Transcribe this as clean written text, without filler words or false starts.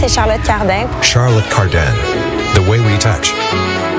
c'est Charlotte Cardin. Charlotte Cardin, The Way We Touch.